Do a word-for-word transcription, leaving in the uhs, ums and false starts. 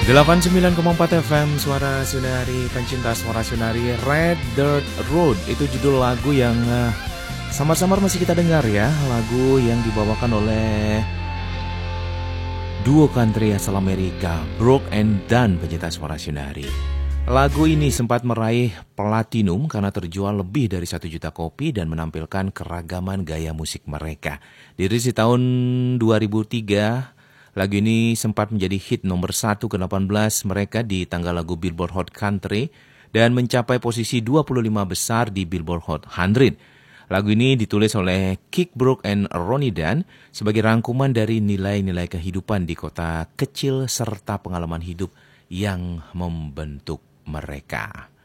delapan puluh sembilan koma empat F M Suara Sunari, pencinta Suara Sunari. Red Dirt Road itu judul lagu yang uh, samar-samar masih kita dengar ya. Lagu yang dibawakan oleh duo country asal Amerika, Brooke and Dunn, pencinta Suara Sunari. Lagu ini sempat meraih platinum karena terjual lebih dari satu juta kopi dan menampilkan keragaman gaya musik mereka. Dirilis di tahun dua ribu tiga, lagu ini sempat menjadi hit nomor satu ke delapan belas mereka di tangga lagu Billboard Hot Country dan mencapai posisi dua puluh lima besar di Billboard Hot seratus. Lagu ini ditulis oleh Kick Brooke and Ronnie Dunn sebagai rangkuman dari nilai-nilai kehidupan di kota kecil serta pengalaman hidup yang membentuk mereka.